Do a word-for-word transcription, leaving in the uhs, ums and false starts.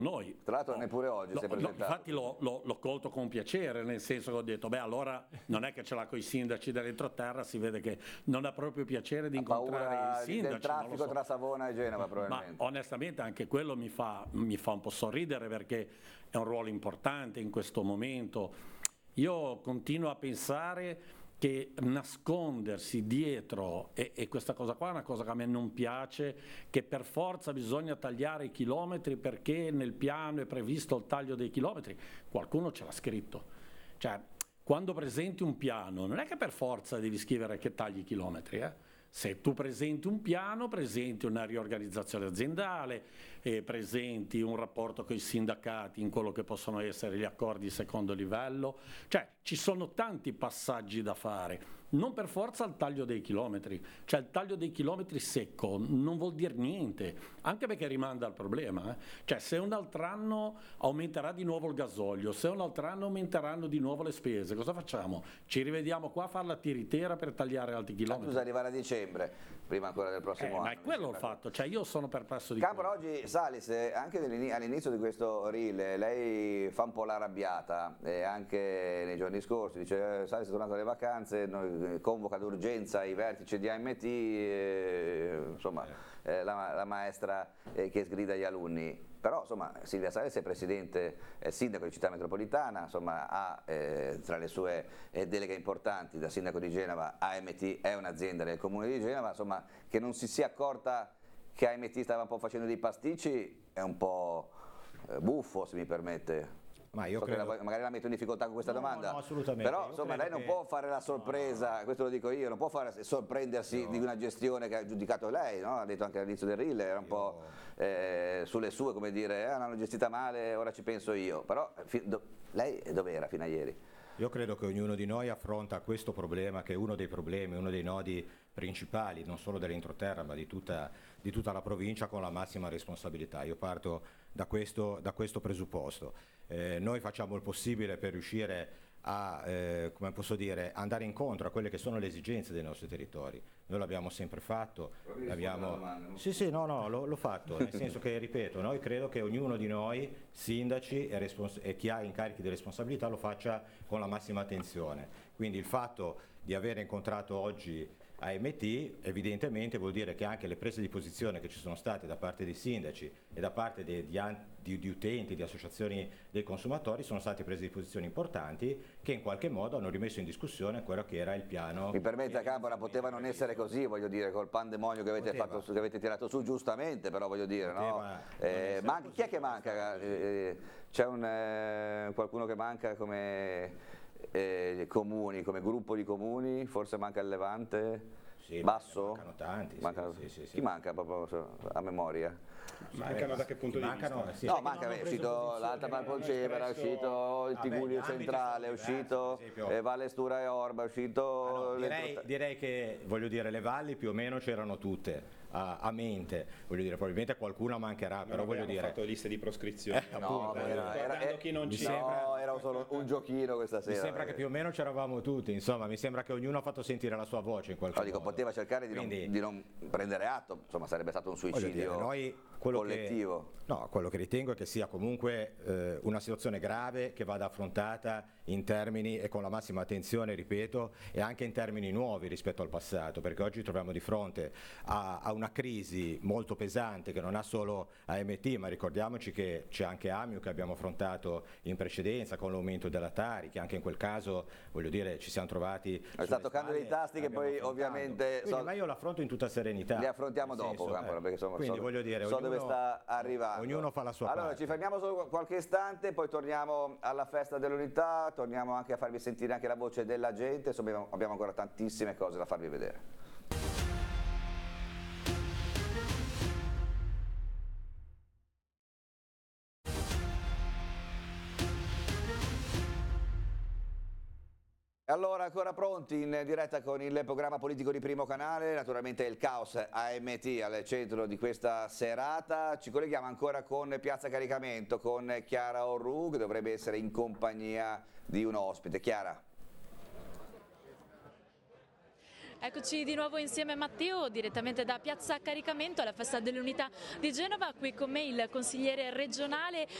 noi. Tra l'altro neppure oggi si è presentato. No, infatti l'ho colto con piacere, nel senso che ho detto, beh allora non è che ce l'ha con i sindaci dell'entroterra, si vede che non ha proprio piacere di ha incontrare i sindaci. Del traffico so. tra Savona e Genova probabilmente. Ma onestamente anche quello mi fa, mi fa un po' sorridere, perché è un ruolo importante in questo momento. Io continuo a pensare che nascondersi dietro, e, e questa cosa qua è una cosa che a me non piace, che per forza bisogna tagliare i chilometri perché nel piano è previsto il taglio dei chilometri, qualcuno ce l'ha scritto. Cioè, quando presenti un piano non è che per forza devi scrivere che tagli i chilometri, eh? Se tu presenti un piano, presenti una riorganizzazione aziendale, eh, presenti un rapporto con i sindacati in quello che possono essere gli accordi di secondo livello, cioè ci sono tanti passaggi da fare, non per forza il taglio dei chilometri, cioè il taglio dei chilometri secco non vuol dire niente, anche perché rimanda al problema, eh? Cioè se un altro anno aumenterà di nuovo il gasolio, se un altro anno aumenteranno di nuovo le spese, cosa facciamo? Ci rivediamo qua a fare la tiritera per tagliare altri chilometri? Bisogna arrivare a dicembre, prima ancora del prossimo eh, anno. Ma è quello il fatto, cioè io sono perplesso di Campora, oggi Salis, anche all'inizio di questo reel, lei fa un po' l'arrabbiata, e anche nei giorni scorsi, dice Salis è tornato alle vacanze, noi, convoca d'urgenza i vertici di A M T, eh, insomma eh, la, la maestra eh, che sgrida gli alunni. Però insomma Silvia Salis è presidente, è sindaco di Città Metropolitana, insomma ha eh, tra le sue eh, deleghe importanti da sindaco di Genova, A M T è un'azienda del comune di Genova, insomma che non si sia accorta che A M T stava un po' facendo dei pasticci è un po' eh, buffo, se mi permette. Ma io so credo... che la, magari la metto in difficoltà con questa no, domanda, no, assolutamente. però insomma lei non che... può fare la sorpresa, no. Questo lo dico io, non può fare, sorprendersi no. di una gestione che ha giudicato lei, no? Ha detto anche all'inizio del reel, era un io... po' eh, sulle sue, come dire, eh, l'hanno gestita male, ora ci penso io, però do... lei dove era fino a ieri? Io credo che ognuno di noi affronta questo problema, che è uno dei problemi, uno dei nodi principali, non solo dell'entroterra, ma di tutta, di tutta la provincia, con la massima responsabilità. Io parto da questo, da questo presupposto. Eh, noi facciamo il possibile per riuscire a, eh, come posso dire, andare incontro a quelle che sono le esigenze dei nostri territori. Noi l'abbiamo sempre fatto, abbiamo... sì sì no no l'ho fatto, nel senso che, ripeto, noi credo che ognuno di noi, sindaci e, e chi ha incarichi di responsabilità, lo faccia con la massima attenzione. Quindi il fatto di aver incontrato oggi A M T evidentemente vuol dire che anche le prese di posizione che ci sono state da parte dei sindaci e da parte di, di, di, di utenti, di associazioni dei consumatori, sono state prese di posizione importanti che in qualche modo hanno rimesso in discussione quello che era il piano. Mi permette, Campora, poteva non essere così, voglio dire, col pandemonio che avete, fatto, che avete tirato su, giustamente, però voglio dire, no? Eh, manca, chi è che manca? Eh, C'è un, eh, qualcuno che manca come... Eh, comuni, come gruppo di comuni, forse manca il Levante, sì, Basso? Mancano tanti, mancano, sì, sì, sì, chi sì. manca proprio a memoria? Mancano da che punto di mancano, vista? sì, no, manca, è uscito l'Alta Valpolcevera, è uscito il Tigullio Centrale, è uscito eh, Valle Stura e Orba, è uscito... Ah, no, direi, direi che, voglio dire, le valli più o meno c'erano tutte a, a mente, voglio dire, probabilmente qualcuna mancherà, no, però voglio dire... fatto liste di proscrizione, eh, no, era, era, era, chi non mi ci... sembra, no, era solo un giochino questa sera. Mi sembra che più o meno c'eravamo tutti, insomma, mi sembra che ognuno ha fatto sentire la sua voce in qualche no, dico, modo. poteva cercare di, Quindi, non, di non prendere atto, insomma sarebbe stato un suicidio dire, noi, quello collettivo. Che, no, quello che ritengo è che sia comunque eh, una situazione grave che vada affrontata in termini e con la massima attenzione, ripeto, e anche in termini nuovi rispetto al passato, perché oggi troviamo di fronte a, a una crisi molto pesante che non ha solo A M T, ma ricordiamoci che c'è anche Amiu che abbiamo affrontato in precedenza con l'aumento della Tari, che anche in quel caso, voglio dire, ci siamo trovati... È stato toccando dei tasti che poi ovviamente... Quindi, so, ma io l'affronto in tutta serenità. Li affrontiamo dopo, senso, Campora, eh. perché insomma, Quindi so, voglio dire, so ognuno, dove sta arrivando. Ognuno fa la sua allora, parte. Ci fermiamo solo qualche istante, poi torniamo alla festa dell'unità, torniamo anche a farvi sentire anche la voce della gente, insomma abbiamo ancora tantissime cose da farvi vedere. Allora, ancora pronti in diretta con il programma politico di Primo Canale, naturalmente il caos A M T al centro di questa serata. Ci colleghiamo ancora con Piazza Caricamento, con Chiara Orru, che dovrebbe essere in compagnia di un ospite. Chiara. Eccoci di nuovo insieme a Matteo, direttamente da Piazza Caricamento alla Festa dell'Unità di Genova. Qui con me il consigliere regionale